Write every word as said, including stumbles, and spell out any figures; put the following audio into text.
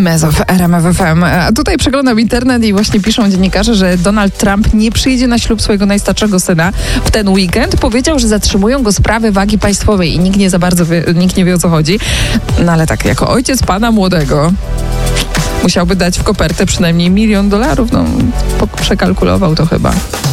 Mezo w R M F F M. A tutaj przeglądam internet i właśnie piszą dziennikarze, że Donald Trump nie przyjdzie na ślub swojego najstarszego syna w ten weekend. Powiedział, że zatrzymują go sprawy wagi państwowej i nikt nie za bardzo wie, nikt nie wie, o co chodzi. No ale tak, jako ojciec pana młodego musiałby dać w kopertę przynajmniej milion dolarów. No, przekalkulował to chyba.